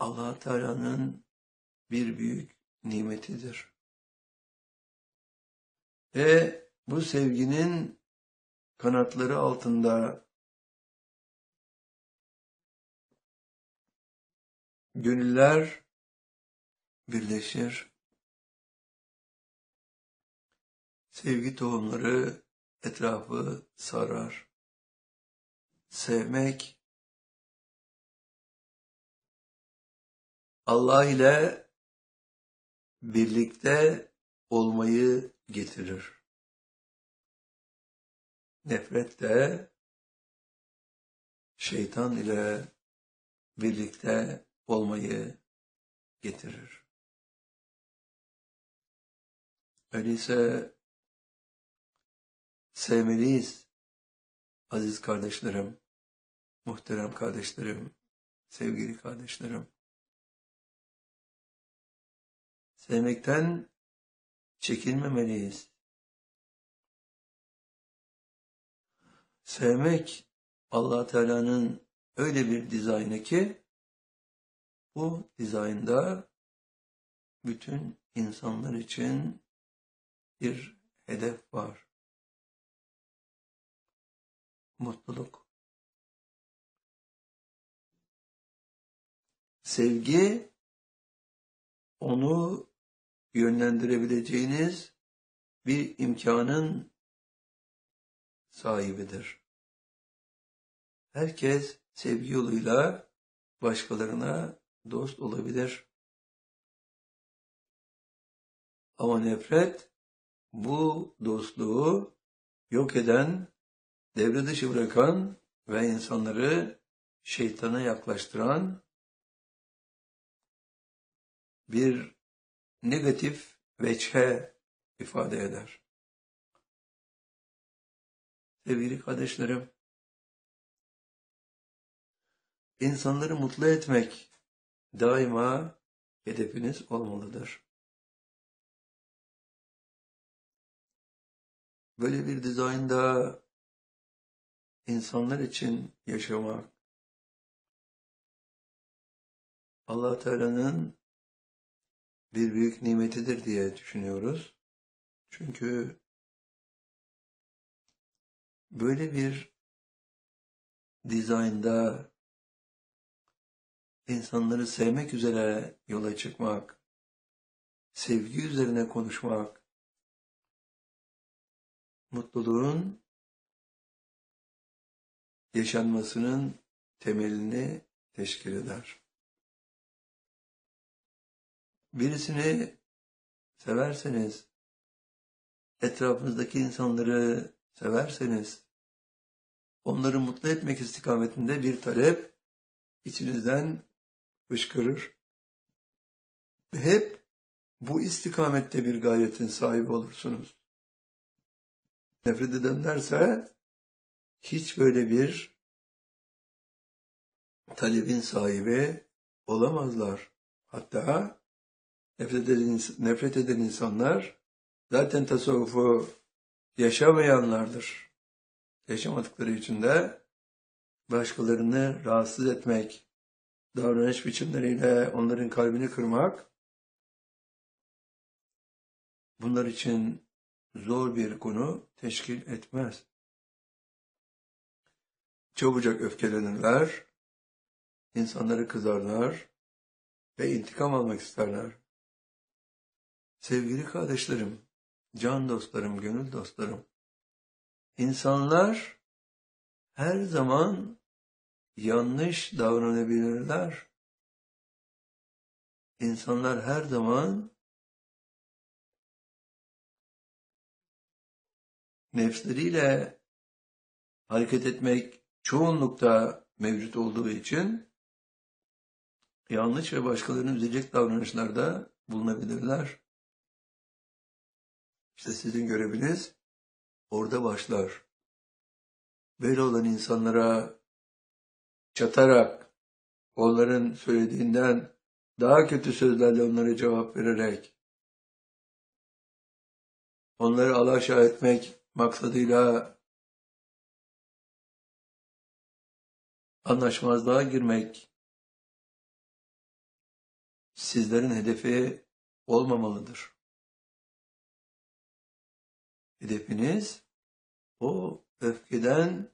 Allah Teala'nın bir büyük nimetidir. Ve bu sevginin kanatları altında gönüller birleşir. Sevgi tohumları etrafı sarar. Sevmek, Allah ile birlikte olmayı getirir. Nefret de şeytan ile birlikte olmayı getirir. Öyleyse sevmeliyiz aziz kardeşlerim, muhterem kardeşlerim, sevgili kardeşlerim. Sevmekten çekinmemeliyiz. Sevmek Allah Teala'nın öyle bir dizaynı ki bu dizaynda bütün insanlar için bir hedef var. Mutluluk. Sevgi onu yönlendirebileceğiniz bir imkanın sahibidir. Herkes sevgi yoluyla başkalarına dost olabilir. Ama nefret bu dostluğu yok eden, devre dışı bırakan ve insanları şeytana yaklaştıran bir negatif veçhe ifade eder. Sevgili kardeşlerim, insanları mutlu etmek daima hedefiniz olmalıdır. Böyle bir dizaynda insanlar için yaşamak, Allah Teala'nın bir büyük nimetidir diye düşünüyoruz. Çünkü böyle bir dizaynda insanları sevmek üzere yola çıkmak, sevgi üzerine konuşmak, mutluluğun yaşanmasının temelini teşkil eder. Birisini severseniz, etrafınızdaki insanları severseniz, onları mutlu etmek istikametinde bir talep içinizden fışkırır. Hep bu istikamette bir gayretin sahibi olursunuz. Nefret edenlerse hiç böyle bir talebin sahibi olamazlar. Hatta nefret eden insanlar zaten tasavvufu yaşamayanlardır. Yaşamadıkları için de başkalarını rahatsız etmek, davranış biçimleriyle onların kalbini kırmak, bunlar için zor bir konu teşkil etmez. Çabucak öfkelenirler, insanları kızarlar ve intikam almak isterler. Sevgili kardeşlerim, can dostlarım, gönül dostlarım, insanlar her zaman yanlış davranabilirler. İnsanlar her zaman nefsleriyle hareket etmek çoğunlukta mevcut olduğu için yanlış ve başkalarını üzecek davranışlarda bulunabilirler. İşte sizin göreviniz orada başlar. Böyle olan insanlara çatarak, onların söylediğinden daha kötü sözlerle onlara cevap vererek, onları alaşağı etmek maksadıyla anlaşmazlığa girmek sizlerin hedefi olmamalıdır. Hedefiniz o öfkeden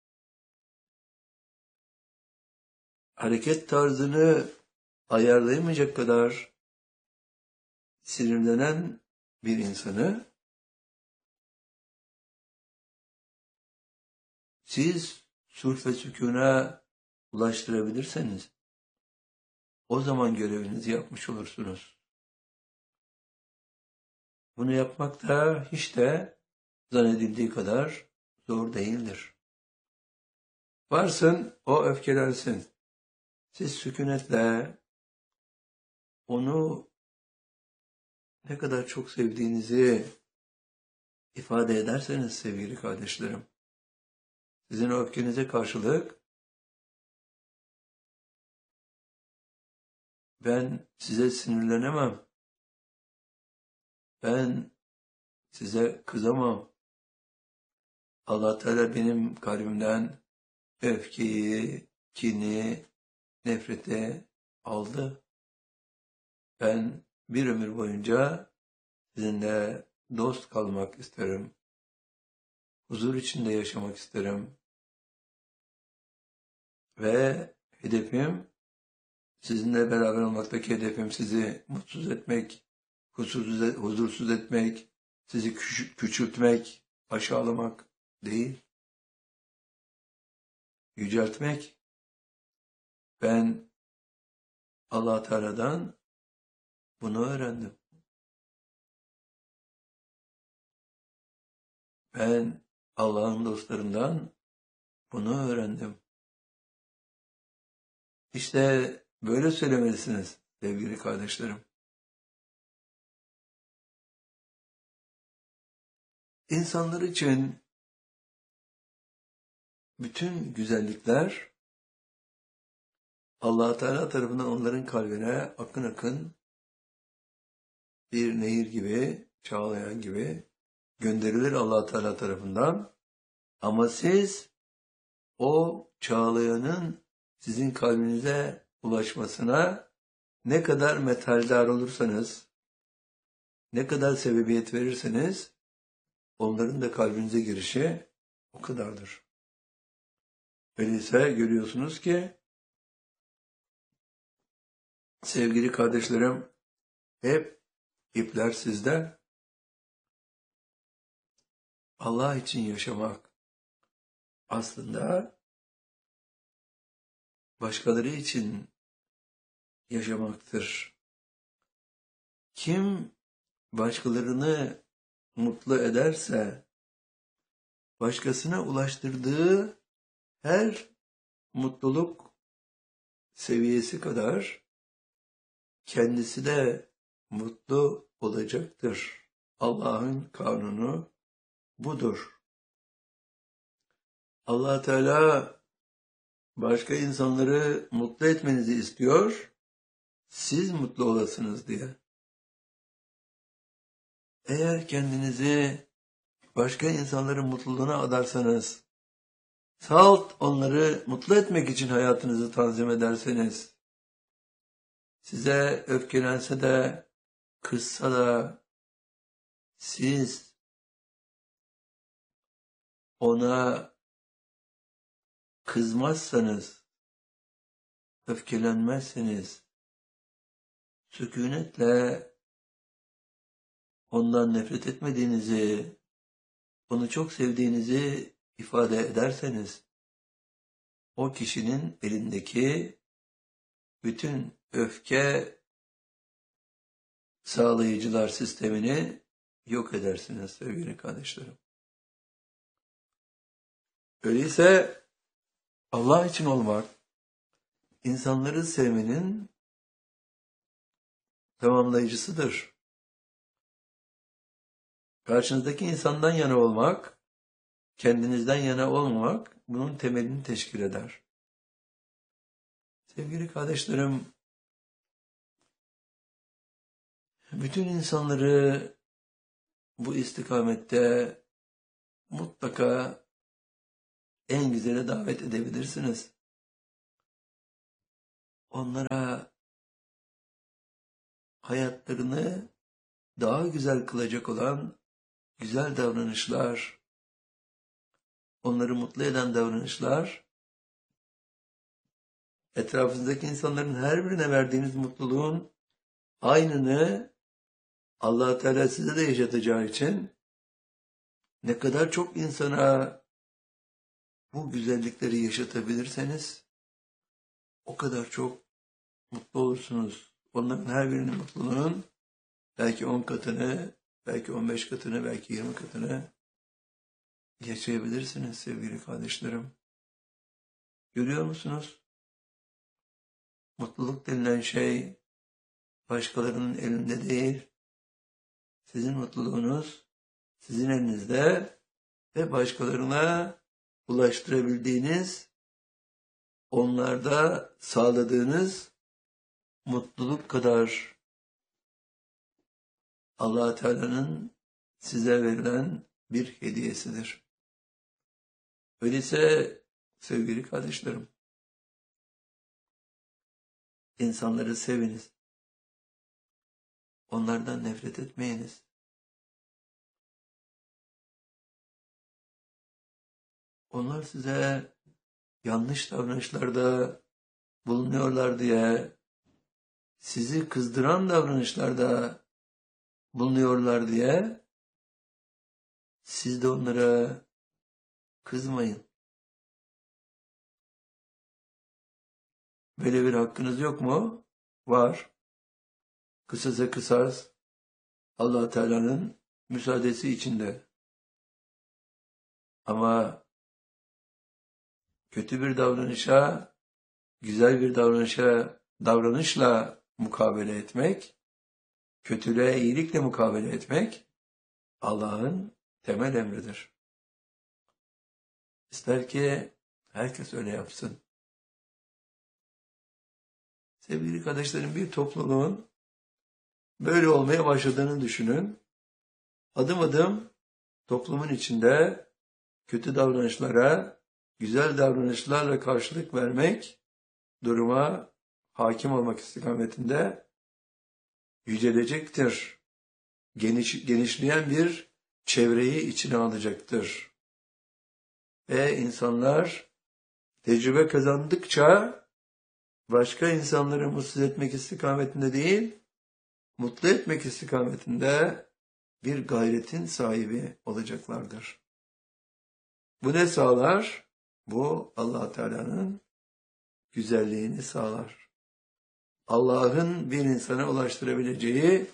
hareket tarzını ayarlayamayacak kadar sinirlenen bir insanı siz sulh ve sükûna ulaştırabilirseniz o zaman görevinizi yapmış olursunuz. Bunu yapmak da hiç de zannedildiği kadar zor değildir. Varsın o öfkelensin. Siz sükunetle onu ne kadar çok sevdiğinizi ifade ederseniz sevgili kardeşlerim, sizin o öfkenize karşılık ben size sinirlenemem, ben size kızamam. Allah Teala benim kalbimden öfkeyi, kini, nefreti aldı. Ben bir ömür boyunca sizinle dost kalmak isterim. Huzur içinde yaşamak isterim. Ve hedefim, sizinle beraber olmaktaki hedefim sizi mutsuz etmek, huzursuz etmek, sizi küçültmek, aşağılamak değil. Yüceltmek. Ben Allah Teala'dan bunu öğrendim. Ben Allah'ın dostlarından bunu öğrendim. İşte böyle söylemelisiniz sevgili kardeşlerim. İnsanlar için bütün güzellikler Allah Teala tarafından onların kalbine akın akın bir nehir gibi, çağlayan gibi gönderilir Allah Teala tarafından. Ama siz o çağlayanın sizin kalbinize ulaşmasına ne kadar metaldar olursanız, ne kadar sebebiyet verirseniz onların da kalbinize girişi o kadardır. Öyleyse görüyorsunuz ki sevgili kardeşlerim, hep ipler sizde. Allah için yaşamak aslında başkaları için yaşamaktır. Kim başkalarını mutlu ederse, başkasına ulaştırdığı her mutluluk seviyesi kadar kendisi de mutlu olacaktır. Allah'ın kanunu budur. Allah Teala başka insanları mutlu etmenizi istiyor, siz mutlu olasınız diye. Eğer kendinizi başka insanların mutluluğuna adarsanız, salt onları mutlu etmek için hayatınızı tanzim ederseniz, size öfkelense de, kızsa da, siz ona kızmazsanız, öfkelenmezseniz, sükunetle ondan nefret etmediğinizi, onu çok sevdiğinizi ifade ederseniz, o kişinin elindeki bütün öfke sağlayıcılar sistemini yok edersiniz sevgili kardeşlerim. Öyleyse Allah için olmak, insanları sevmenin tamamlayıcısıdır. Karşınızdaki insandan yana olmak, kendinizden yana olmamak bunun temelini teşkil eder. Sevgili kardeşlerim, bütün insanları bu istikamette mutlaka en güzele davet edebilirsiniz. Onlara hayatlarını daha güzel kılacak olan güzel davranışlar, onları mutlu eden davranışlar, etrafınızdaki insanların her birine verdiğiniz mutluluğun aynını Allah Teala size de yaşatacağı için ne kadar çok insana bu güzellikleri yaşatabilirseniz o kadar çok mutlu olursunuz. Onların her birinin mutluluğun belki 10 katını, belki 15 katını, belki 20 katını yaşayabilirsiniz sevgili kardeşlerim. Görüyor musunuz? Mutluluk denilen şey başkalarının elinde değil. Sizin mutluluğunuz sizin elinizde ve başkalarına ulaştırabildiğiniz, onlarda sağladığınız mutluluk kadar Allah Teala'nın size verilen bir hediyesidir. Öyleyse sevgili kardeşlerim, insanları seviniz. Onlardan nefret etmeyiniz. Onlar size yanlış davranışlarda bulunuyorlar diye, sizi kızdıran davranışlarda bulunuyorlar diye, siz de onlara kızmayın. Böyle bir hakkınız yok mu? Var. Kısasa kısas, Allah Teala'nın müsaadesi içinde. Ama kötü bir davranışa, güzel bir davranışla mukabele etmek, kötülüğe iyilikle mukabele etmek Allah'ın temel emridir. İster ki herkes öyle yapsın. Sevgili kardeşlerim, bir toplumun böyle olmaya başladığını düşünün. Adım adım toplumun içinde kötü davranışlara, güzel davranışlarla karşılık vermek, duruma hakim olmak istikametinde yücelecektir. Genişleyen bir çevreyi içine alacaktır. Ve insanlar tecrübe kazandıkça başka insanları mutsuz etmek istikametinde değil, mutlu etmek istikametinde bir gayretin sahibi olacaklardır. Bu ne sağlar? Bu Allah Teala'nın güzelliğini sağlar. Allah'ın bir insana ulaştırabileceği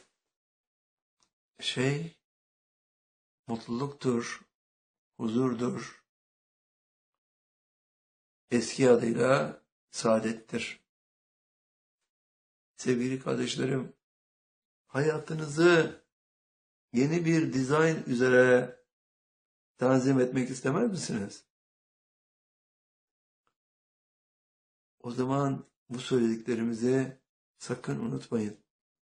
şey mutluluktur, huzurdur. Eski adıyla saadettir. Sevgili kardeşlerim, hayatınızı yeni bir dizayn üzere tanzim etmek istemez misiniz? O zaman bu söylediklerimizi sakın unutmayın.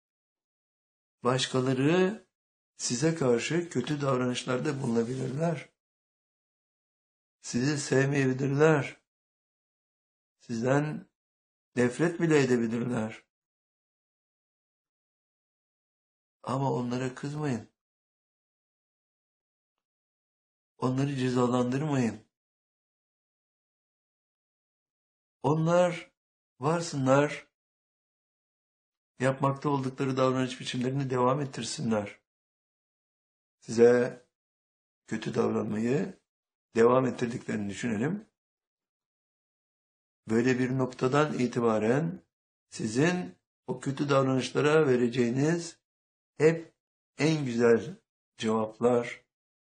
Başkaları size karşı kötü davranışlarda bulunabilirler. Sizi sevmeyebilirler. Sizden nefret bile edebilirler. Ama onlara kızmayın. Onları cezalandırmayın. Onlar varsınlar, yapmakta oldukları davranış biçimlerini devam ettirsinler. Size kötü davranmayı devam ettirdiklerini düşünelim. Böyle bir noktadan itibaren sizin o kötü davranışlara vereceğiniz hep en güzel cevaplar,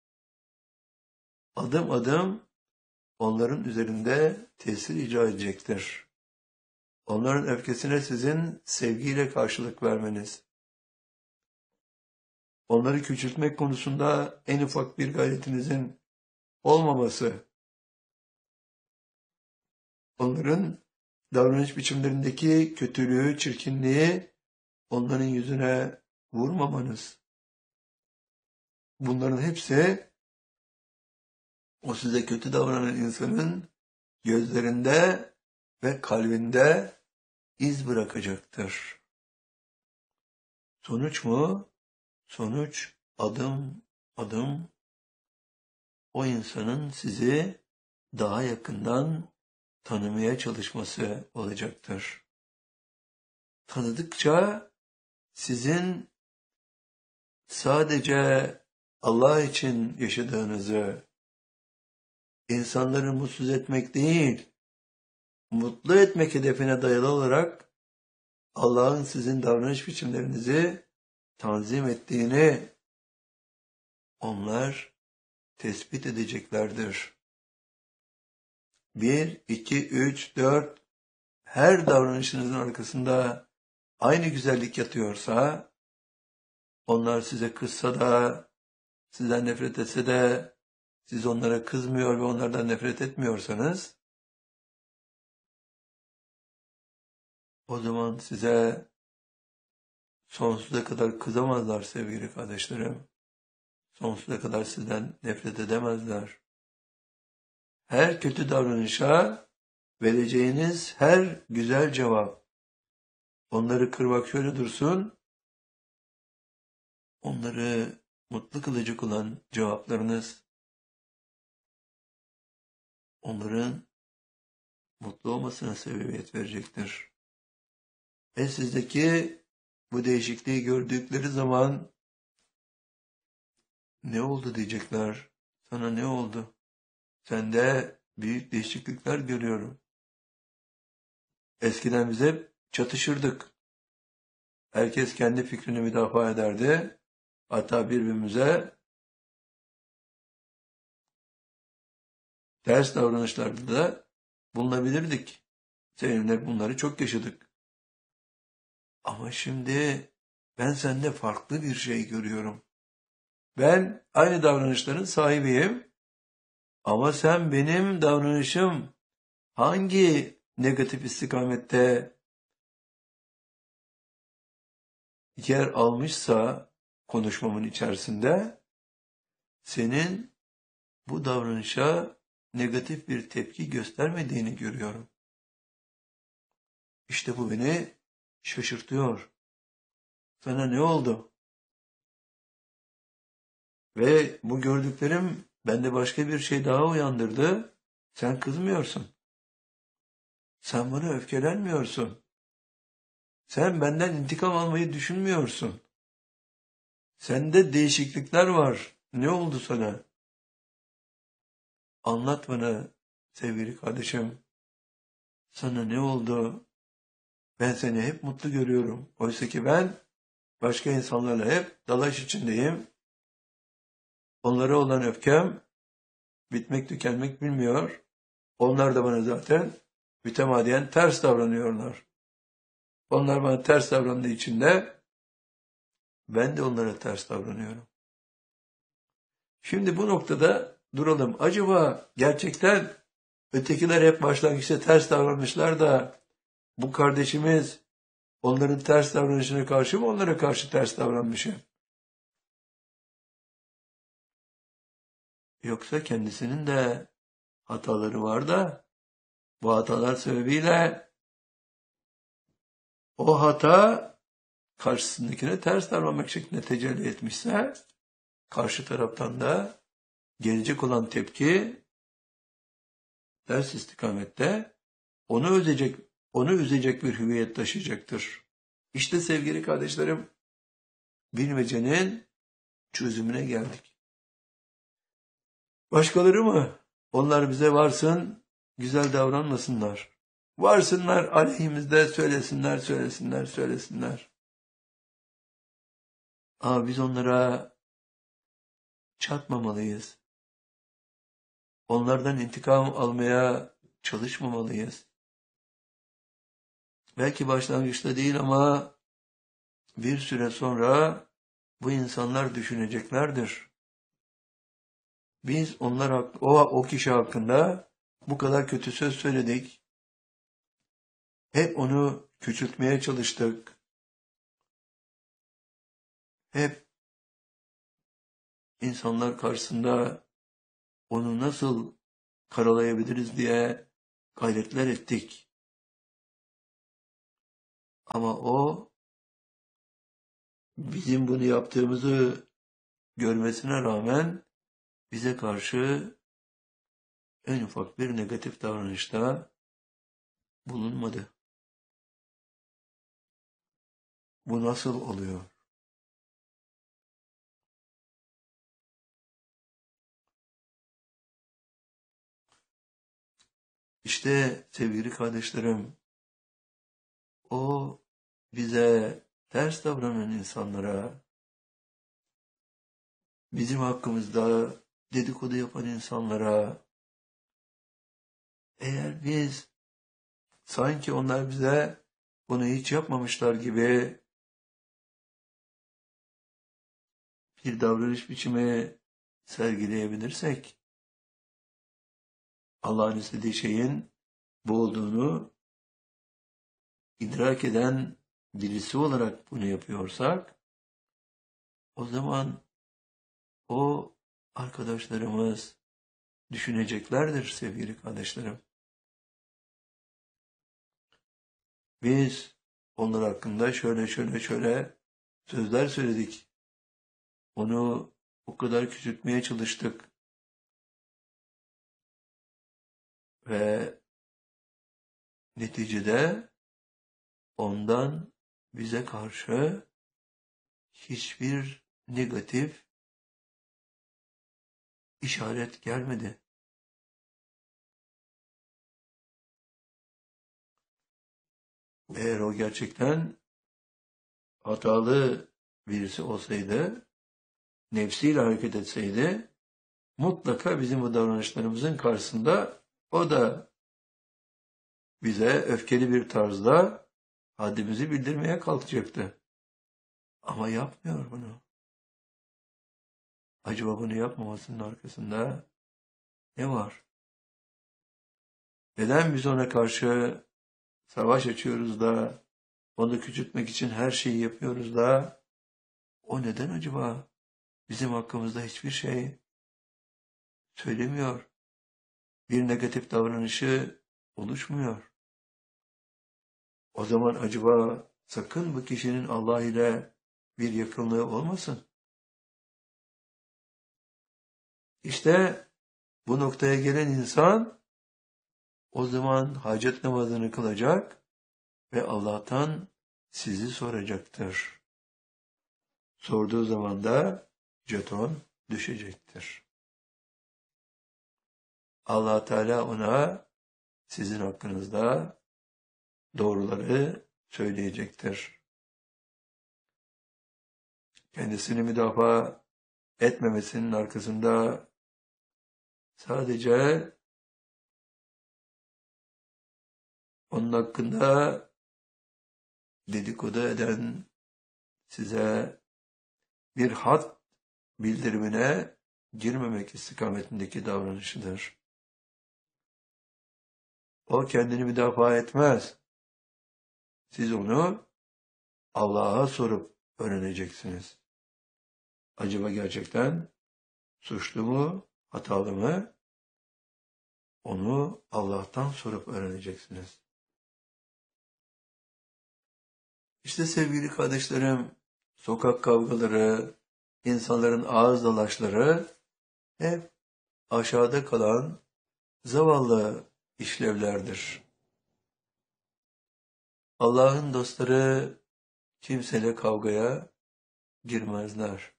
adım adım onların üzerinde tesir icra edecektir. Onların öfkesine sizin sevgiyle karşılık vermeniz, onları küçültmek konusunda en ufak bir gayretinizin olmaması, onların davranış biçimlerindeki kötülüğü, çirkinliği onların yüzüne vurmamanız. Bunların hepsi o size kötü davranan insanın gözlerinde ve kalbinde iz bırakacaktır. Sonuç mu? Sonuç adım adım o insanın sizi daha yakından tanımaya çalışması olacaktır. Tanıdıkça sizin sadece Allah için yaşadığınızı, insanları mutsuz etmek değil, mutlu etmek hedefine dayalı olarak Allah'ın sizin davranış biçimlerinizi tanzim ettiğini onlar tespit edeceklerdir. 1, 2, 3, 4 her davranışınızın arkasında aynı güzellik yatıyorsa, onlar size kızsa da, sizden nefret etse de, siz onlara kızmıyor ve onlardan nefret etmiyorsanız, o zaman size sonsuza kadar kızamazlar sevgili kardeşlerim. Sonsuza kadar sizden nefret edemezler. Her kötü davranışa vereceğiniz her güzel cevap, onları kırmak şöyle dursun, onları mutlu kılacak olan cevaplarınız, onların mutlu olmasına sebebiyet verecektir. Ve sizdeki bu değişikliği gördükleri zaman ne oldu diyecekler. Sana ne oldu? Sende büyük değişiklikler görüyorum. Eskiden biz hep çatışırdık. Herkes kendi fikrini müdafaa ederdi. Hatta birbirimize ters davranışlarda da bulunabilirdik. Seninle bunları çok yaşadık. Ama şimdi ben sende farklı bir şey görüyorum. Ben aynı davranışların sahibiyim. Ama sen benim davranışım hangi negatif istikamette yer almışsa konuşmamın içerisinde senin bu davranışa negatif bir tepki göstermediğini görüyorum. İşte bu beni şaşırtıyor. Sana ne oldu? Ve bu gördüklerim bende başka bir şey daha uyandırdı. Sen kızmıyorsun. Sen bana öfkelenmiyorsun. Sen benden intikam almayı düşünmüyorsun. Sende değişiklikler var. Ne oldu sana? Anlat bana sevgili kardeşim. Sana ne oldu? Ben seni hep mutlu görüyorum. Oysa ki ben başka insanlarla hep dalaş içindeyim. Onlara olan öfkem bitmek tükenmek bilmiyor. Onlar da bana zaten mütemadiyen ters davranıyorlar. Onlar bana ters davrandığı için de ben de onlara ters davranıyorum. Şimdi bu noktada duralım. Acaba gerçekten ötekiler hep başlangıçta ters davranmışlar da bu kardeşimiz onların ters davranışına karşı mı onlara karşı ters davranmış? Yoksa kendisinin de hataları var da bu hatalar sebebiyle o hata karşısındakine ters davranmak şeklinde tecelli etmişse karşı taraftan da gelecek olan tepki ters istikamette onu üzecek bir hüviyet taşıyacaktır. İşte sevgili kardeşlerim, bilmecenin çözümüne geldik. Başkaları mı? Onlar bize varsın, güzel davranmasınlar. Varsınlar aleyhimizde söylesinler. Ama biz onlara çatmamalıyız. Onlardan intikam almaya çalışmamalıyız. Belki başlangıçta değil ama bir süre sonra bu insanlar düşüneceklerdir. Biz o kişi hakkında bu kadar kötü söz söyledik. Hep onu küçültmeye çalıştık. Hep insanlar karşısında onu nasıl karalayabiliriz diye gayretler ettik. Ama o bizim bunu yaptığımızı görmesine rağmen bize karşı en ufak bir negatif davranışta bulunmadı. Bu nasıl oluyor? İşte sevgili kardeşlerim, o bize ters davranan insanlara, bizim hakkımızda dedikodu yapan insanlara, eğer biz sanki onlar bize bunu hiç yapmamışlar gibi bir davranış biçimi sergileyebilirsek, Allah'ın istediği şeyin bu olduğunu idrak eden birisi olarak bunu yapıyorsak, o zaman o arkadaşlarımız düşüneceklerdir sevgili kardeşlerim. Biz onlar hakkında şöyle sözler söyledik. Onu o kadar küçültmeye çalıştık. Ve neticede ondan bize karşı hiçbir negatif işaret gelmedi. Eğer o gerçekten hatalı birisi olsaydı, nefsiyle hareket etseydi, mutlaka bizim bu davranışlarımızın karşısında o da bize öfkeli bir tarzda haddimizi bildirmeye kalkacaktı. Ama yapmıyor bunu. Acaba bunu yapmamasının arkasında ne var? Neden biz ona karşı savaş açıyoruz da, onu küçültmek için her şeyi yapıyoruz da, o neden acaba bizim hakkımızda hiçbir şey söylemiyor? Bir negatif davranışı oluşmuyor. O zaman acaba sakın bu kişinin Allah ile bir yakınlığı olmasın. İşte bu noktaya gelen insan o zaman hacet namazını kılacak ve Allah'tan sizi soracaktır. Sorduğu zaman da jeton düşecektir. Allah Teala ona sizin hakkınızda doğruları söyleyecektir. Kendisini müdafaa etmemesinin arkasında sadece onun hakkında dedikodu eden size bir had bildirimine girmemek istikametindeki davranışıdır. O kendini müdafaa etmez. Siz onu Allah'a sorup öğreneceksiniz. Acaba gerçekten suçlu mu, hatalı mı? Onu Allah'tan sorup öğreneceksiniz. İşte sevgili kardeşlerim, sokak kavgaları, insanların ağız dalaşları hep aşağıda kalan zavallı işlevlerdir. Allah'ın dostları kimseyle kavgaya girmezler.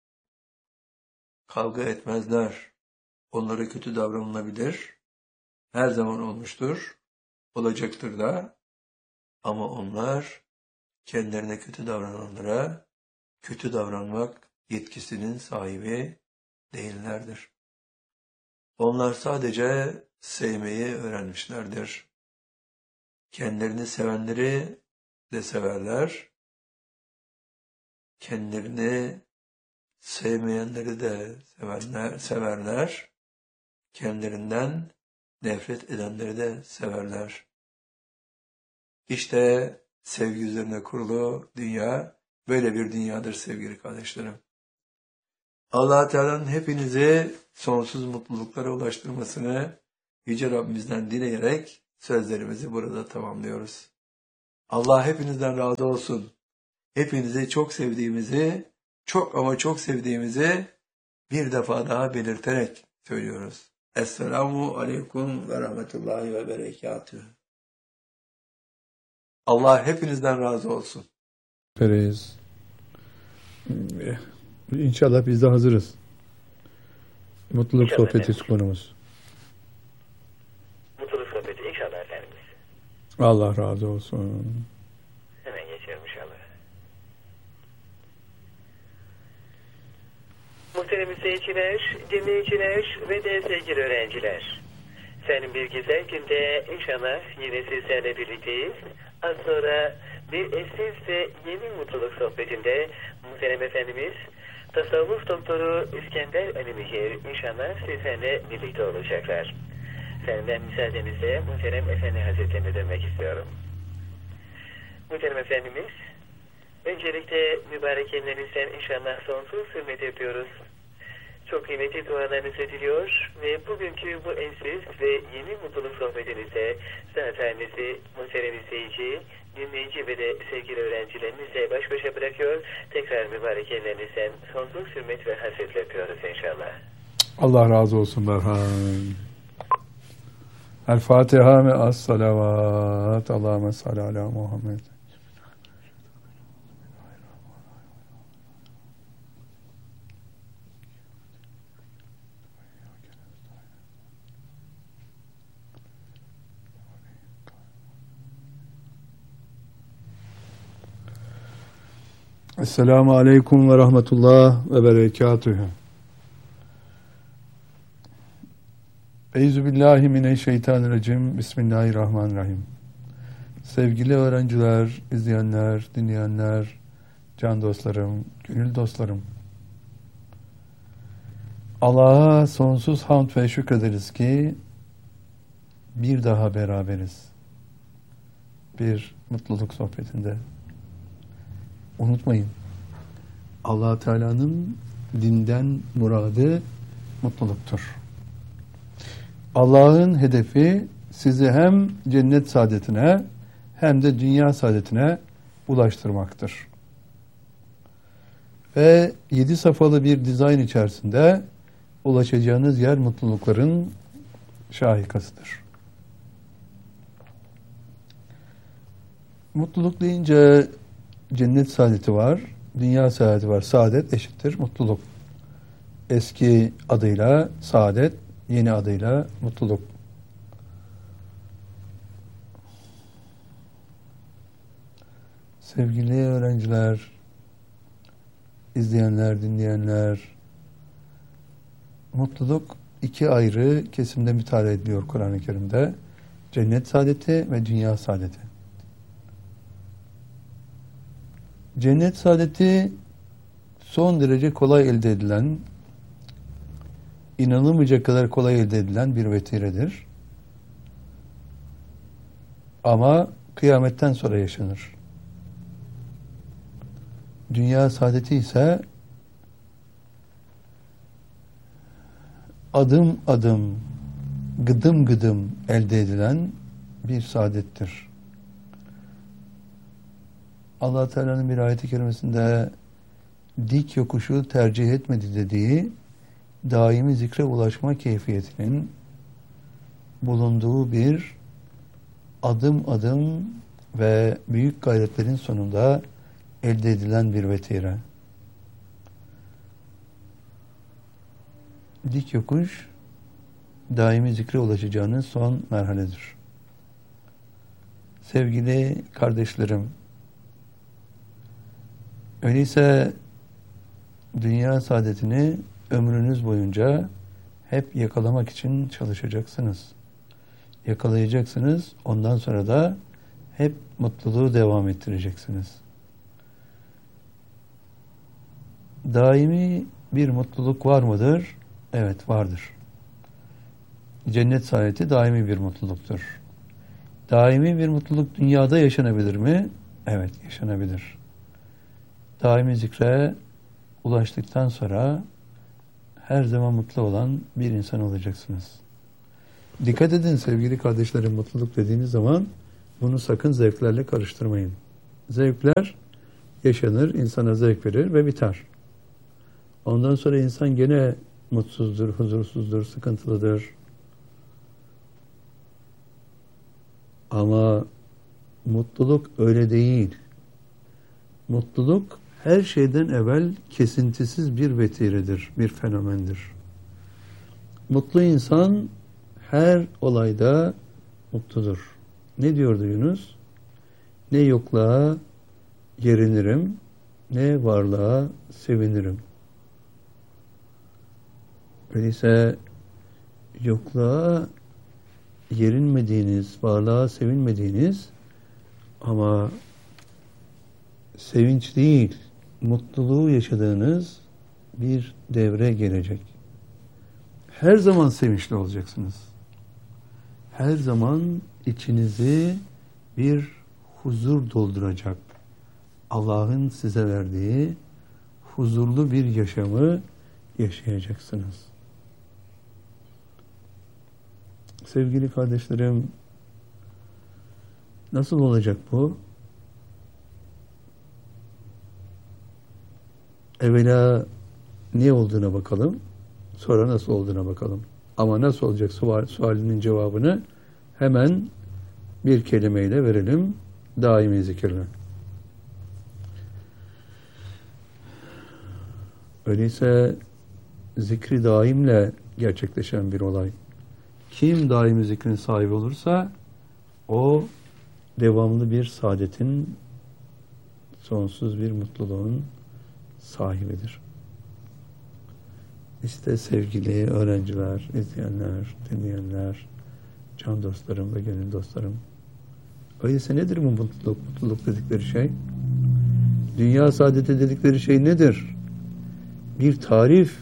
Kavga etmezler. Onlara kötü davranılabilir. Her zaman olmuştur. Olacaktır da. Ama onlar kendilerine kötü davrananlara kötü davranmak yetkisinin sahibi değillerdir. Onlar sadece sevmeyi öğrenmişlerdir. Kendilerini sevenleri de severler. Kendilerini sevmeyenleri de severler. Kendilerinden nefret edenleri de severler. İşte sevgi üzerine kurulu dünya böyle bir dünyadır sevgili kardeşlerim. Allah Teala'nın hepinizi sonsuz mutluluklara ulaştırmasını Yüce Rabbimizden dileyerek sözlerimizi burada tamamlıyoruz. Allah hepinizden razı olsun. hepinizi çok sevdiğimizi, çok ama çok sevdiğimizi bir defa daha belirterek söylüyoruz. Esselamu aleyküm ve rahmetullahi ve berekatühü. Allah hepinizden razı olsun. Perez. İnşallah biz de hazırız. Mutluluk İnşallah sohbeti efendim. konumuz. Mutluluk sohbeti inşallah efendimiz. Allah razı olsun. Hemen geçelim inşallah. Muhterem izleyiciler, dinleyiciler ve de sevgili öğrenciler. Senin bir güzel günde inşallah yine sizlerle birlikteyiz. Az sonra bir eşsiz ve yeni mutluluk sohbetinde muhterem efendimiz tasavvuf doktoru İskender Alimihir inşallah sizlerle birlikte olacaklar. Senden müsaadenizle muhterem efendi hazretlerine dönmek istiyorum. Muhterem efendimiz, öncelikle mübarek ellerinizden inşallah sonsuz hürmet ediyoruz. Çok kıymetli dualarınızı diliyor ve bugünkü bu eşsiz ve yeni mutluluk sohbetinizde zaferinizi muhterem izleyici, dinleyici ve de sevgili öğrencilerinizle baş başa bırakıyor. Tekrar mübarek ellerinizden sonsuz hürmet ve hasretle öpüyoruz inşallah. Allah razı olsun Berhan. El Fatiha ve as salavat. Allahümme salli ala Muhammed. Esselamu aleyküm ve rahmetullah ve berekatühü. Euzubillahimineşşeytanirracim. Bismillahirrahmanirrahim. Sevgili öğrenciler, izleyenler, dinleyenler, can dostlarım, gönül dostlarım. Allah'a sonsuz hamd ve şükrederiz ki bir daha beraberiz. Bir mutluluk sohbetinde. Unutmayın, Allah Teala'nın dinden muradı mutluluktur. Allah'ın hedefi sizi hem cennet saadetine hem de dünya saadetine ulaştırmaktır. Ve 7 safhalı bir dizayn içerisinde ulaşacağınız yer mutlulukların şahikasıdır. Mutluluk deyince cennet saadeti var, dünya saadeti var. Saadet eşittir mutluluk. Eski adıyla saadet, yeni adıyla mutluluk. Sevgili öğrenciler, izleyenler, dinleyenler, mutluluk iki ayrı kesimde müteala ediliyor Kur'an-ı Kerim'de. Cennet saadeti ve dünya saadeti. Cennet saadeti son derece kolay elde edilen, inanılmayacak kadar kolay elde edilen bir vetiredir. Ama kıyametten sonra yaşanır. Dünya saadeti ise adım adım, gıdım gıdım elde edilen bir saadettir. Allah Teala'nın bir ayet-i kerimesinde dik yokuşu tercih etmedi dediği daimi zikre ulaşma keyfiyetinin bulunduğu bir adım adım ve büyük gayretlerin sonunda elde edilen bir vetire. Dik yokuş daimi zikre ulaşacağınız son merhaledir. Sevgili kardeşlerim, öyleyse dünya saadetini ömrünüz boyunca hep yakalamak için çalışacaksınız. Yakalayacaksınız, ondan sonra da hep mutluluğu devam ettireceksiniz. Daimi bir mutluluk var mıdır? Evet, vardır. Cennet saadeti daimi bir mutluluktur. Daimi bir mutluluk dünyada yaşanabilir mi? Evet, yaşanabilir. Daimi zikre ulaştıktan sonra her zaman mutlu olan bir insan olacaksınız. Dikkat edin sevgili kardeşlerim, mutluluk dediğiniz zaman bunu sakın zevklerle karıştırmayın. Zevkler yaşanır, insana zevk verir ve biter. Ondan sonra insan gene mutsuzdur, huzursuzdur, sıkıntılıdır. Ama mutluluk öyle değil. Mutluluk her şeyden evvel kesintisiz bir vetiredir, bir fenomendir. Mutlu insan her olayda mutludur. Ne diyordu Yunus? Ne yokluğa yerinirim, ne varlığa sevinirim. Öyleyse yokluğa yerinmediğiniz, varlığa sevinmediğiniz ama sevinç değil, mutluluğu yaşadığınız bir devre gelecek. Her zaman sevinçli olacaksınız. Her zaman içinizi bir huzur dolduracak. Allah'ın size verdiği huzurlu bir yaşamı yaşayacaksınız. Sevgili kardeşlerim, nasıl olacak bu? Evvela ne olduğuna bakalım, sonra nasıl olduğuna bakalım. Ama nasıl olacak sualinin cevabını hemen bir kelimeyle verelim, daimi zikirle. Öyleyse zikri daimle gerçekleşen bir olay. Kim daimi zikrin sahibi olursa o devamlı bir saadetin, sonsuz bir mutluluğun sahibidir. İşte sevgili öğrenciler, izleyenler, dinleyenler, can dostlarım ve gönül dostlarım. Öyleyse nedir bu mutluluk? Mutluluk dedikleri şey? Dünya saadeti dedikleri şey nedir? Bir tarif.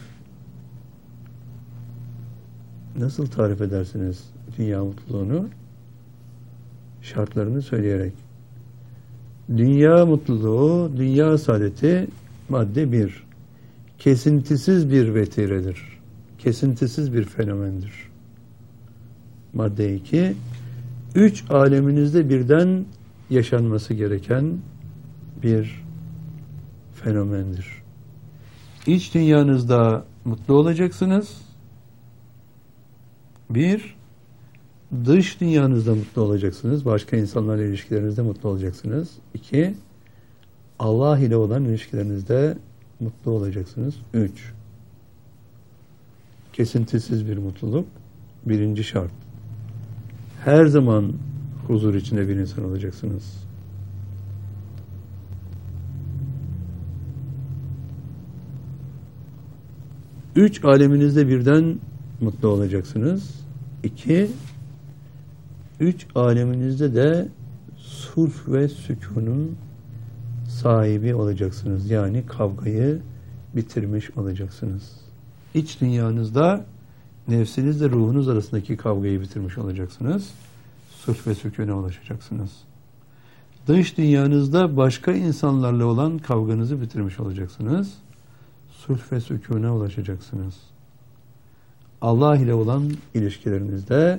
Nasıl tarif edersiniz dünya mutluluğunu? Şartlarını söyleyerek. Dünya mutluluğu, dünya saadeti madde 1. Kesintisiz bir vetiredir. Kesintisiz bir fenomendir. Madde 2. 3 aleminizde birden yaşanması gereken bir fenomendir. İç dünyanızda mutlu olacaksınız. 1. Dış dünyanızda mutlu olacaksınız. Başka insanlarla ilişkilerinizde mutlu olacaksınız. 2. Allah ile olan ilişkilerinizde mutlu olacaksınız. 3. Kesintisiz bir mutluluk. Birinci şart. Her zaman huzur içinde bir insan olacaksınız. Üç aleminizde birden mutlu olacaksınız. 2. 3 aleminizde de sulh ve sükunun sahibi olacaksınız. Yani kavgayı bitirmiş olacaksınız. İç dünyanızda nefsinizle ruhunuz arasındaki kavgayı bitirmiş olacaksınız. Sulh ve sükûne ulaşacaksınız. Dış dünyanızda başka insanlarla olan kavganızı bitirmiş olacaksınız. Sulh ve sükûne ulaşacaksınız. Allah ile olan ilişkilerinizde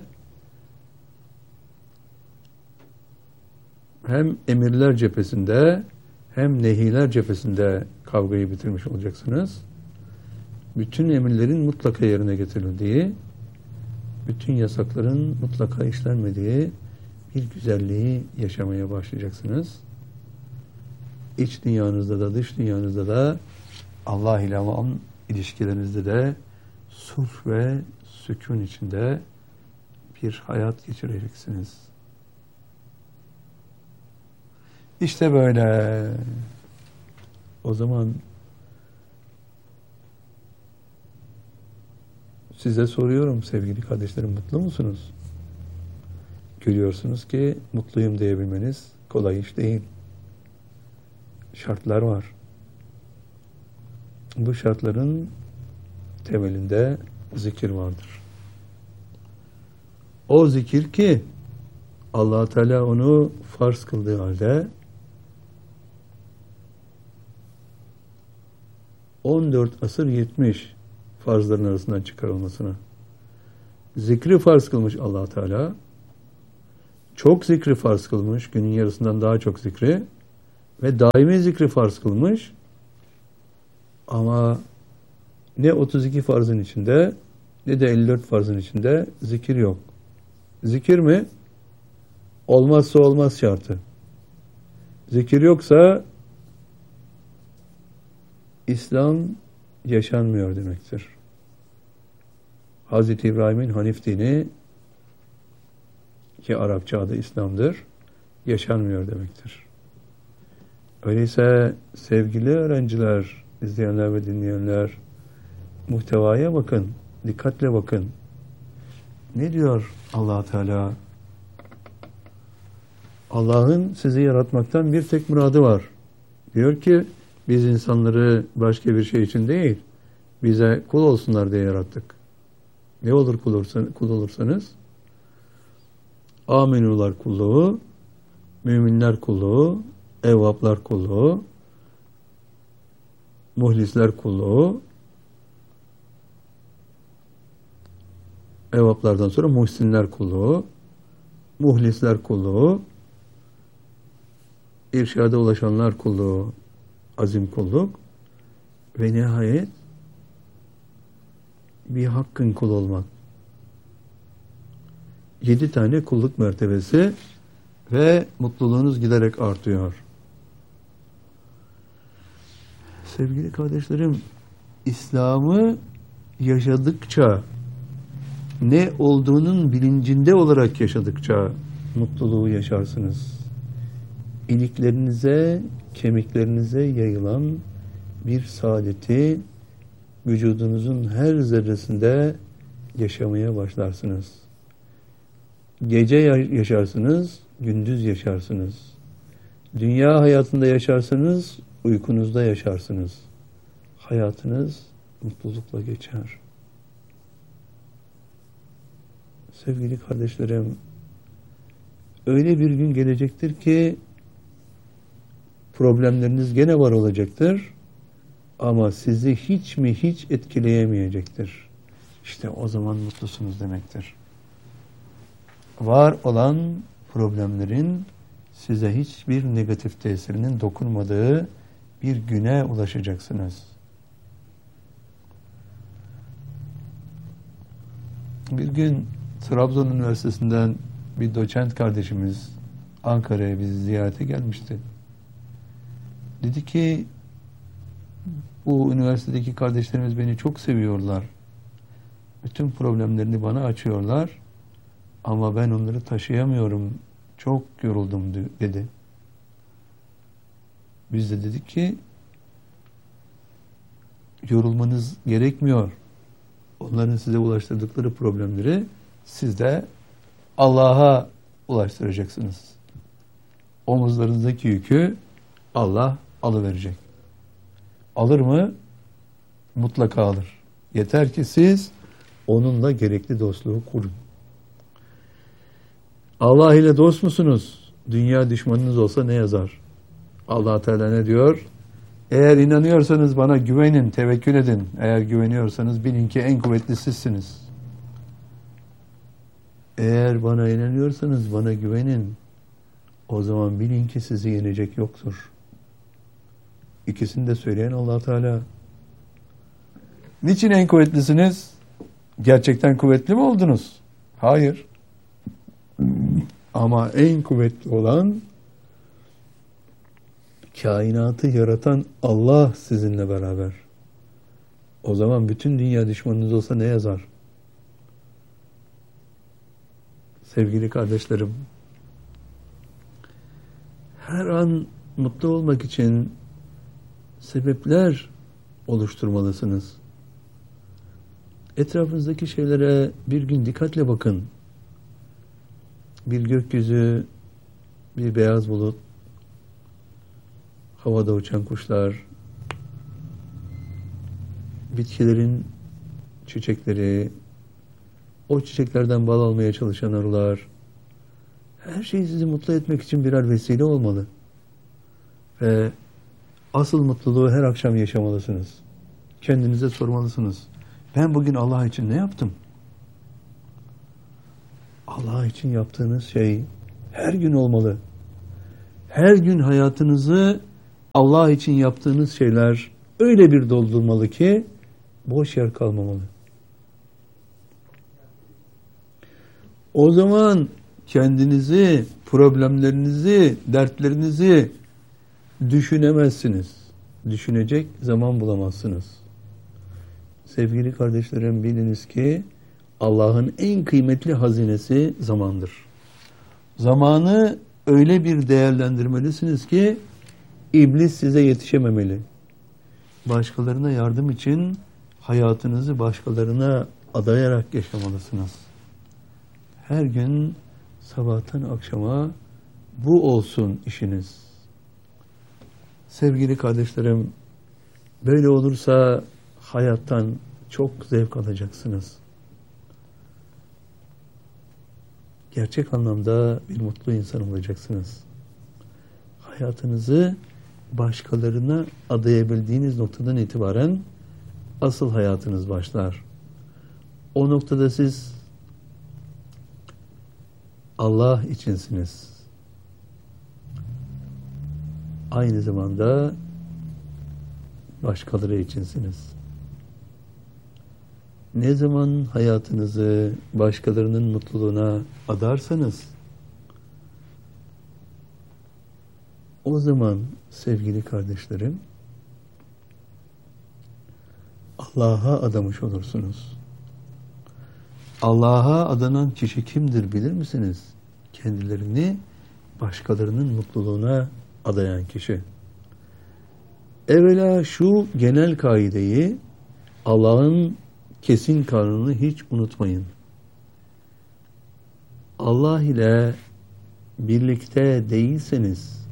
hem emirler cephesinde hem nehiler cephesinde kavgayı bitirmiş olacaksınız. Bütün emirlerin mutlaka yerine getirildiği, bütün yasakların mutlaka işlenmediği bir güzelliği yaşamaya başlayacaksınız. İç dünyanızda da dış dünyanızda da Allah ile olan ilişkilerinizde de sulh ve sükun içinde bir hayat geçireceksiniz. İşte böyle. O zaman size soruyorum sevgili kardeşlerim, mutlu musunuz? Görüyorsunuz ki mutluyum diyebilmeniz kolay iş değil. Şartlar var. Bu şartların temelinde zikir vardır. O zikir ki Allah Teala onu farz kıldığı halde 14 asır yetmiş farzların arasından çıkarılmasına. Zikri farz kılmış Allah Teala. Çok zikri farz kılmış. Günün yarısından daha çok zikri. ve daimi zikri farz kılmış. Ama ne 32 farzın içinde ne de 54 farzın içinde zikir yok. Zikir mi? Olmazsa olmaz şartı. Zikir yoksa İslam yaşanmıyor demektir. Hazreti İbrahim'in Hanif dini, ki Arapça adı İslam'dır, yaşanmıyor demektir. Öyleyse sevgili öğrenciler, izleyenler ve dinleyenler, muhtevaya bakın, dikkatle bakın. Ne diyor Allah Teala? Allah'ın sizi yaratmaktan bir tek muradı var. Diyor ki biz insanları başka bir şey için değil, bize kul olsunlar diye yarattık. Ne olur kul olursanız? Aminular kulluğu, müminler kulluğu, evvaplar kulluğu, muhlisler kulluğu, evvaplardan sonra muhsinler kulluğu, muhlisler kulluğu, irşada ulaşanlar kulluğu, azim kulluk ve nihayet bir hakkın kul olmak. 7 tane kulluk mertebesi ve mutluluğunuz giderek artıyor. Sevgili kardeşlerim, İslam'ı yaşadıkça, ne olduğunun bilincinde olarak yaşadıkça mutluluğu yaşarsınız. İliklerinize, kemiklerinize yayılan bir saadeti vücudunuzun her zerresinde yaşamaya başlarsınız. Gece yaşarsınız, gündüz yaşarsınız. Dünya hayatında yaşarsınız, uykunuzda yaşarsınız. Hayatınız mutlulukla geçer. Sevgili kardeşlerim, öyle bir gün gelecektir ki problemleriniz gene var olacaktır ama sizi hiç mi hiç etkileyemeyecektir. İşte o zaman mutlusunuz demektir. Var olan problemlerin size hiçbir negatif tesirinin dokunmadığı bir güne ulaşacaksınız. Bir gün Trabzon Üniversitesi'nden bir doçent kardeşimiz Ankara'ya bizi ziyarete gelmişti. Dedi ki bu üniversitedeki kardeşlerimiz beni çok seviyorlar. Bütün problemlerini bana açıyorlar. Ama ben onları taşıyamıyorum. Çok yoruldum dedi. Biz de dedik ki yorulmanız gerekmiyor. Onların size ulaştırdıkları problemleri siz de Allah'a ulaştıracaksınız. Omuzlarınızdaki yükü Allah alıverecek. Alır mı? Mutlaka alır. Yeter ki siz onunla gerekli dostluğu kurun. Allah ile dost musunuz? Dünya düşmanınız olsa ne yazar? Allah Teala ne diyor? Eğer inanıyorsanız bana güvenin, tevekkül edin. Eğer güveniyorsanız bilin ki en kuvvetli sizsiniz. Eğer bana inanıyorsanız bana güvenin. O zaman bilin ki sizi yenecek yoktur. İkisini de söyleyen Allah Teala. Niçin en kuvvetlisiniz? Gerçekten kuvvetli mi oldunuz? Hayır. Ama en kuvvetli olan kainatı yaratan Allah sizinle beraber. O zaman bütün dünya düşmanınız olsa ne yazar? Sevgili kardeşlerim, her an mutlu olmak için sebepler oluşturmalısınız. Etrafınızdaki şeylere bir gün dikkatle bakın. Bir gökyüzü, bir beyaz bulut, havada uçan kuşlar, bitkilerin çiçekleri, o çiçeklerden bal almaya çalışan arılar, her şey sizi mutlu etmek için birer vesile olmalı. Ve asıl mutluluğu her akşam yaşamalısınız. Kendinize sormalısınız. Ben bugün Allah için ne yaptım? Allah için yaptığınız şey her gün olmalı. Her gün hayatınızı Allah için yaptığınız şeyler öyle bir doldurmalı ki boş yer kalmamalı. O zaman kendinizi, problemlerinizi, dertlerinizi düşünemezsiniz. Düşünecek zaman bulamazsınız. Sevgili kardeşlerim, biliniz ki Allah'ın en kıymetli hazinesi zamandır. Zamanı öyle bir değerlendirmelisiniz ki iblis size yetişememeli. Başkalarına yardım için hayatınızı başkalarına adayarak yaşamalısınız. Her gün sabahtan akşama bu olsun işiniz. Sevgili kardeşlerim, böyle olursa hayattan çok zevk alacaksınız. Gerçek anlamda bir mutlu insan olacaksınız. Hayatınızı başkalarına adayabildiğiniz noktadan itibaren asıl hayatınız başlar. O noktada siz Allah içinsiniz. Aynı zamanda başkaları içinsiniz. Ne zaman hayatınızı başkalarının mutluluğuna adarsanız, o zaman sevgili kardeşlerim, Allah'a adamış olursunuz. Allah'a adanan kişi kimdir bilir misiniz? Kendilerini başkalarının mutluluğuna adayan kişi. Evvela şu genel kaideyi, Allah'ın kesin kanunu hiç unutmayın. Allah ile birlikte değilseniz,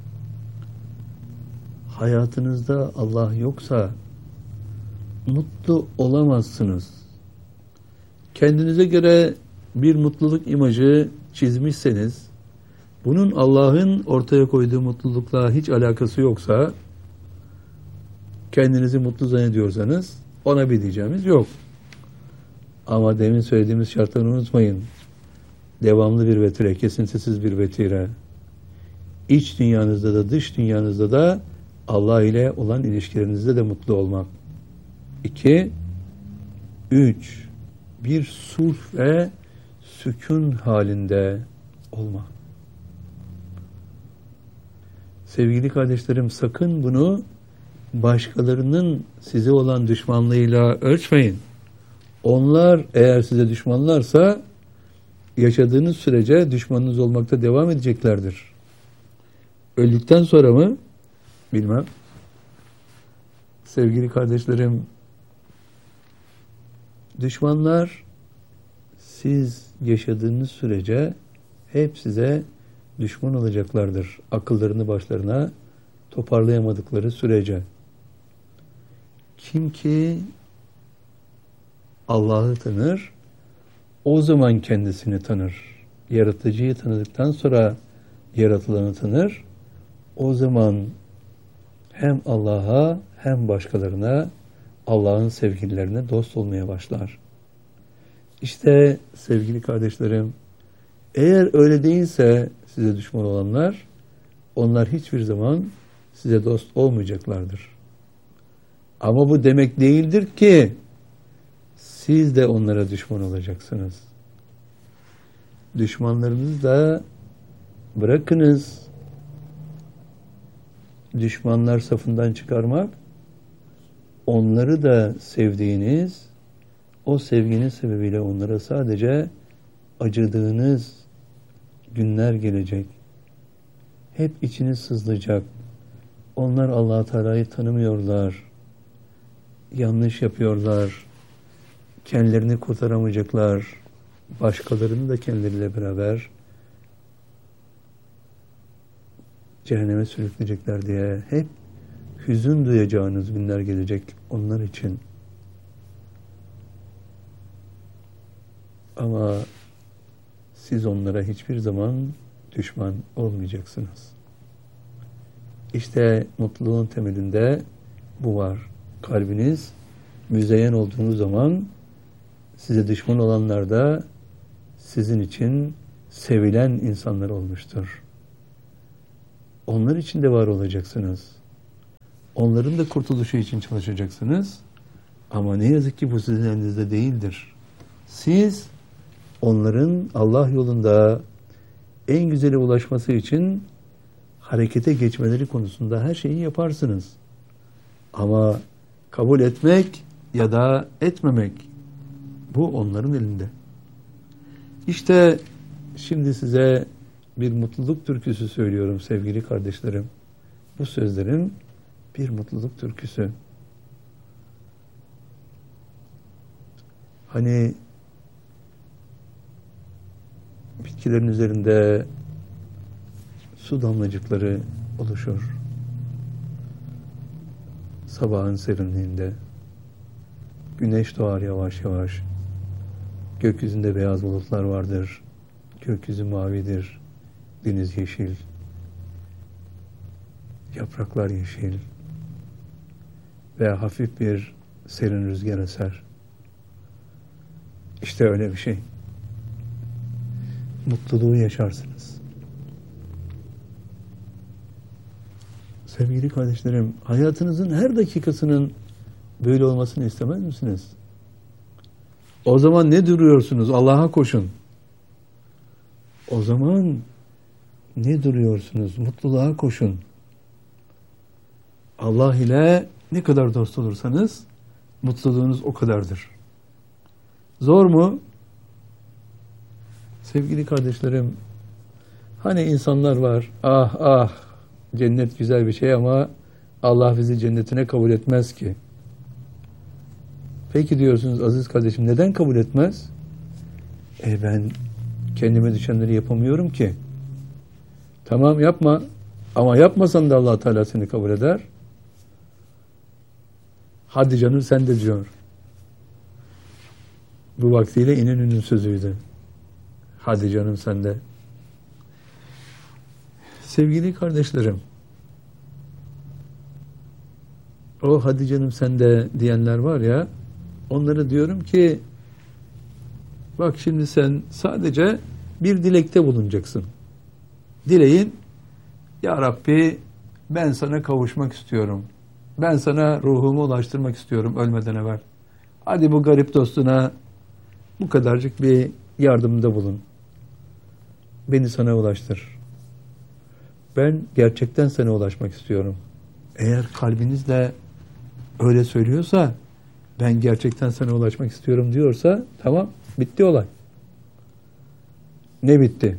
hayatınızda Allah yoksa mutlu olamazsınız. Kendinize göre bir mutluluk imajı çizmişseniz, bunun Allah'ın ortaya koyduğu mutlulukla hiç alakası yoksa, kendinizi mutlu zannediyorsanız ona bir diyeceğimiz yok. Ama demin söylediğimiz şartları unutmayın. Devamlı bir vetire, kesintisiz bir vetire. İç dünyanızda da dış dünyanızda da Allah ile olan ilişkilerinizde de mutlu olmak. 2, 3, bir sulh ve sükun halinde olmak. Sevgili kardeşlerim, sakın bunu başkalarının size olan düşmanlığıyla ölçmeyin. Onlar eğer size düşmanlarsa yaşadığınız sürece düşmanınız olmakta devam edeceklerdir. Öldükten sonra mı? Bilmem. Sevgili kardeşlerim, düşmanlar siz yaşadığınız sürece hep size düşman olacaklardır. Akıllarını başlarına toparlayamadıkları sürece. Kim ki Allah'ı tanır, o zaman kendisini tanır. Yaratıcıyı tanıdıktan sonra yaratılanı tanır. O zaman hem Allah'a hem başkalarına, Allah'ın sevgililerine dost olmaya başlar. İşte sevgili kardeşlerim, eğer öyle değilse size düşman olanlar, onlar hiçbir zaman size dost olmayacaklardır. Ama bu demek değildir ki siz de onlara düşman olacaksınız. Düşmanlarınızı da bırakınız. Düşmanlar safından çıkarmak, onları da sevdiğiniz, o sevginin sebebiyle onlara sadece acıdığınız günler gelecek. Hep içiniz sızlayacak. Onlar Allah-u Teala'yı tanımıyorlar. Yanlış yapıyorlar. Kendilerini kurtaramayacaklar. Başkalarını da kendileriyle beraber cehenneme sürükleyecekler diye hep hüzün duyacağınız günler gelecek onlar için. Ama siz onlara hiçbir zaman düşman olmayacaksınız. İşte mutluluğun temelinde bu var. Kalbiniz müzeyyen olduğunuz zaman size düşman olanlar da sizin için sevilen insanlar olmuştur. Onlar için de var olacaksınız. Onların da kurtuluşu için çalışacaksınız. Ama ne yazık ki bu sizin elinizde değildir. Siz onların Allah yolunda en güzele ulaşması için harekete geçmeleri konusunda her şeyi yaparsınız. Ama kabul etmek ya da etmemek, bu onların elinde. İşte şimdi size bir mutluluk türküsü söylüyorum sevgili kardeşlerim. Bu sözlerim bir mutluluk türküsü. Hani bitkilerin üzerinde su damlacıkları oluşur. Sabahın serinliğinde güneş doğar yavaş yavaş. Gökyüzünde beyaz bulutlar vardır. Gökyüzü mavidir. Deniz yeşil. Yapraklar yeşil. Ve hafif bir serin rüzgar eser. İşte öyle bir şey. Mutluluğu yaşarsınız. Sevgili kardeşlerim, hayatınızın her dakikasının böyle olmasını istemez misiniz? O zaman ne duruyorsunuz? Allah'a koşun. O zaman ne duruyorsunuz? Mutluluğa koşun. Allah ile ne kadar dost olursanız mutluluğunuz o kadardır. Zor mu? Sevgili kardeşlerim, hani insanlar var, ah ah, cennet güzel bir şey ama Allah bizi cennetine kabul etmez ki. Peki diyorsunuz aziz kardeşim, neden kabul etmez? Ben kendime düşenleri yapamıyorum ki. Tamam yapma, ama yapmasan da Allah Teala seni kabul eder. Hadi canım sen de diyor. Bu vaktiyle İnönü'nün sözüydü. Hadi canım sen de. Sevgili kardeşlerim, o hadi canım sen de diyenler var ya, onlara diyorum ki, bak şimdi sen sadece bir dilekte bulunacaksın. Dileğin, ya Rabbi ben sana kavuşmak istiyorum. Ben sana ruhumu ulaştırmak istiyorum ölmeden evvel. Hadi bu garip dostuna bu kadarcık bir yardımda bulun. Beni sana ulaştır. Ben gerçekten sana ulaşmak istiyorum. Eğer kalbinizle öyle söylüyorsa, ben gerçekten sana ulaşmak istiyorum diyorsa, tamam, bitti olay. Ne bitti?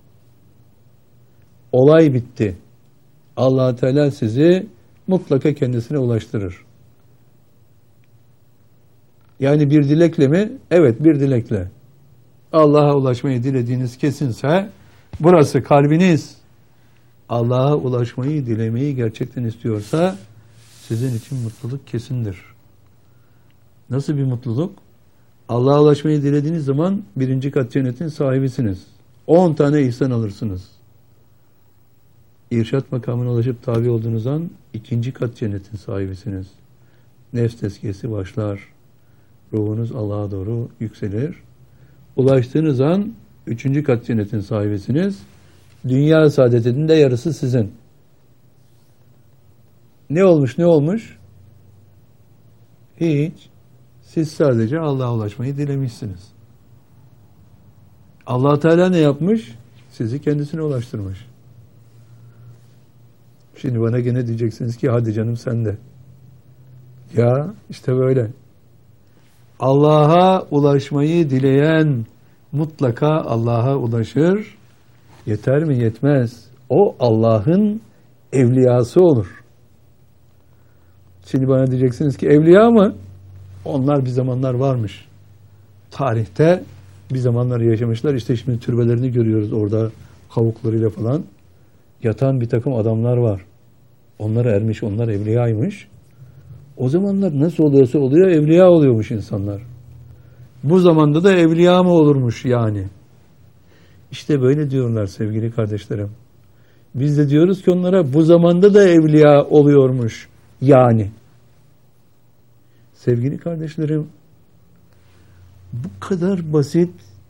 Olay bitti. Allah Teala sizi mutlaka kendisine ulaştırır. Yani bir dilekle mi? Evet, bir dilekle. Allah'a ulaşmayı dilediğiniz kesinse, burası kalbiniz Allah'a ulaşmayı, dilemeyi gerçekten istiyorsa, sizin için mutluluk kesindir. Nasıl bir mutluluk? Allah'a ulaşmayı dilediğiniz zaman 1. kat cennetin sahibisiniz. 10 tane ihsan alırsınız. İrşad makamına ulaşıp tabi olduğunuz an 2. kat cennetin sahibisiniz. Nefs tezkiyesi başlar. Ruhunuz Allah'a doğru yükselir. Ulaştığınız an 3. kat cennetin sahibisiniz. Dünya saadetinin de yarısı sizin. Ne olmuş, ne olmuş? Hiç. Siz sadece Allah'a ulaşmayı dilemişsiniz. Allah Teala ne yapmış? Sizi kendisine ulaştırmış. Şimdi bana gene diyeceksiniz ki hadi canım sen de. Ya işte böyle. Allah'a ulaşmayı dileyen mutlaka Allah'a ulaşır. Yeter mi? Yetmez. O Allah'ın evliyası olur. Şimdi bana diyeceksiniz ki evliya mı? Onlar bir zamanlar varmış. Tarihte bir zamanlar yaşamışlar. İşte şimdi türbelerini görüyoruz orada kavuklarıyla falan. Yatan bir takım adamlar var. Onlar ermiş, onlar evliyaymış. O zamanlar nasıl oluyorsa oluyor, evliya oluyormuş insanlar. Bu zamanda da evliya mı olurmuş yani? İşte böyle diyorlar sevgili kardeşlerim. Biz de diyoruz ki onlara bu zamanda da evliya oluyormuş yani. Sevgili kardeşlerim, bu kadar basit,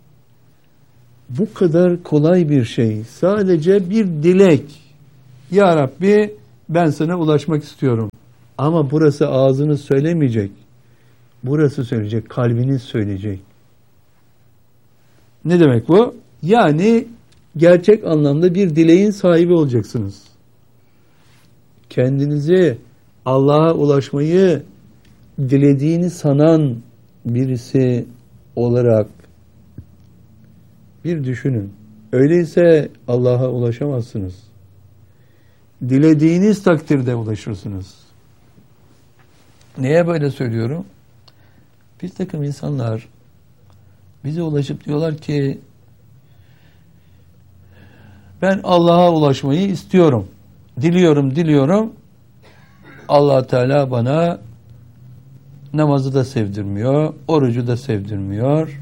bu kadar kolay bir şey. Sadece bir dilek. Ya Rabbi ben sana ulaşmak istiyorum. Ama burası ağzınız söylemeyecek. Burası söyleyecek, kalbiniz söyleyecek. Ne demek bu? Yani gerçek anlamda bir dileğin sahibi olacaksınız. Kendinizi Allah'a ulaşmayı dilediğini sanan birisi olarak bir düşünün. Öyleyse Allah'a ulaşamazsınız. Dilediğiniz takdirde ulaşırsınız. Neye böyle söylüyorum? Bir takım insanlar bize ulaşıp diyorlar ki ben Allah'a ulaşmayı istiyorum. Diliyorum. Allah Teala bana namazı da sevdirmiyor, orucu da sevdirmiyor.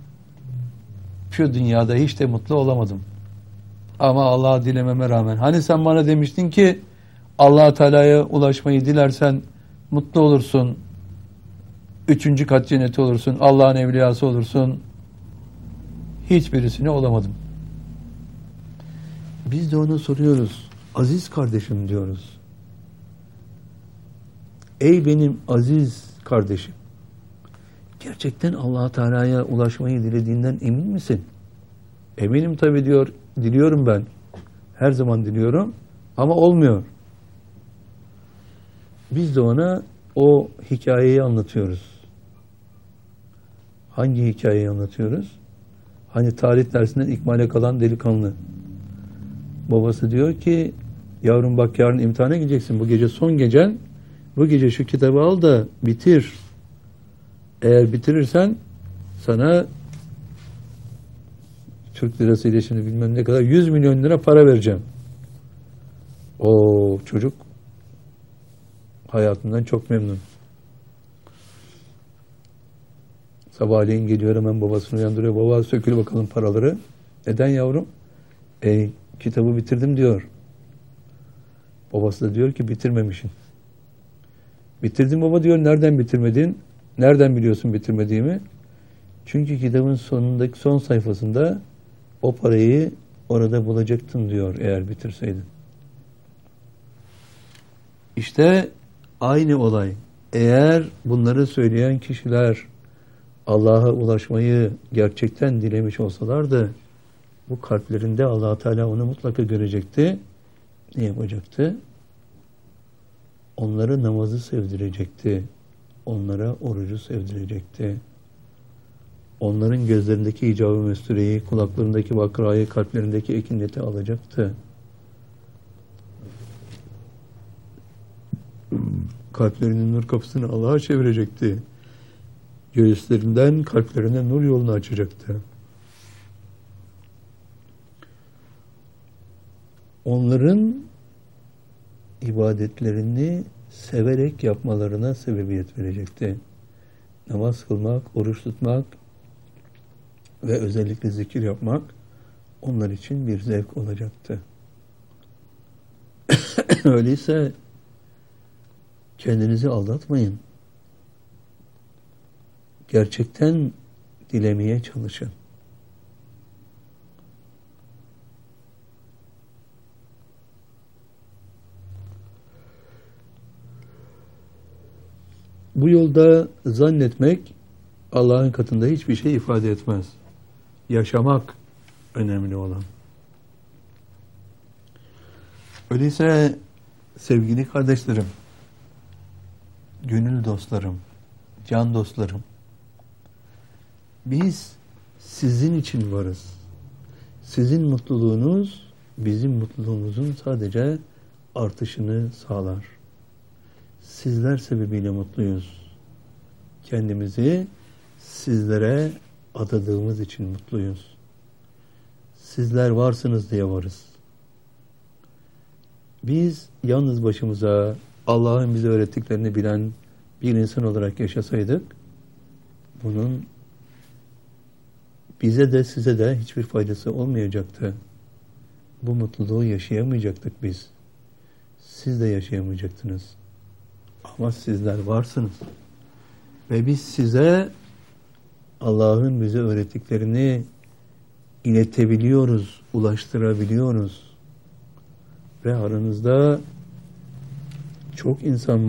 Şu dünyada hiç de mutlu olamadım. Ama Allah'a dilememe rağmen. Hani sen bana demiştin ki Allah Teala'ya ulaşmayı dilersen mutlu olursun. 3. kat cenneti olursun. Allah'ın evliyası olursun. Hiçbirisini olamadım. Biz de ona soruyoruz. Aziz kardeşim diyoruz. Ey benim aziz kardeşim. Gerçekten Allah Teala'ya ulaşmayı dilediğinden emin misin? Eminim tabii diyor. Diliyorum ben. Her zaman diliyorum. Ama olmuyor. Biz de ona o hikayeyi anlatıyoruz. Hangi hikayeyi anlatıyoruz? Hani tarih dersinden ikmale kalan delikanlı. Babası diyor ki yavrum bak yarın imtihana gideceksin. Bu gece son gecen. Bu gece şu kitabı al da bitir. Eğer bitirirsen sana Türk lirasıyla şimdi bilmem ne kadar 100 milyon lira para vereceğim. O çocuk hayatından çok memnun. Sabahleyin geliyor hemen babasını uyandırıyor. Baba sökül bakalım paraları. Neden yavrum? Kitabı bitirdim diyor. Babası da diyor ki bitirmemişsin. Bitirdim baba diyor. Nereden bitirmedin? Nereden biliyorsun bitirmediğimi? Çünkü kitabın sonundaki son sayfasında o parayı orada bulacaktın diyor eğer bitirseydin. İşte aynı olay. Eğer bunları söyleyen kişiler Allah'a ulaşmayı gerçekten dilemiş olsalardı bu kalplerinde Allah Teala onu mutlaka görecekti. Ne yapacaktı? Onlara namazı sevdirecekti. Onlara orucu sevdirecekti. Onların gözlerindeki icab-ı müstüreyi, kulaklarındaki vakrayı, kalplerindeki ekinleti alacaktı. Kalplerinin nur kapısını Allah'a çevirecekti. Göğüslerinden kalplerine nur yolunu açacaktı. Onların ibadetlerini severek yapmalarına sebebiyet verecekti. Namaz kılmak, oruç tutmak ve özellikle zikir yapmak onlar için bir zevk olacaktı. Öyleyse kendinizi aldatmayın. Gerçekten dilemeye çalışın. Bu yolda zannetmek Allah'ın katında hiçbir şey ifade etmez. Yaşamak önemli olan. Öyleyse sevgili kardeşlerim, gönül dostlarım, can dostlarım, biz sizin için varız. Sizin mutluluğunuz bizim mutluluğumuzun sadece artışını sağlar. Sizler sebebiyle mutluyuz. Kendimizi sizlere adadığımız için mutluyuz. Sizler varsınız diye varız. Biz yalnız başımıza Allah'ın bize öğrettiklerini bilen bir insan olarak yaşasaydık, bunun bize de size de hiçbir faydası olmayacaktı. Bu mutluluğu yaşayamayacaktık biz. Siz de yaşayamayacaktınız. Ama sizler varsınız. Ve biz size Allah'ın bize öğrettiklerini iletebiliyoruz, ulaştırabiliyoruz. Ve aranızda çok insan var.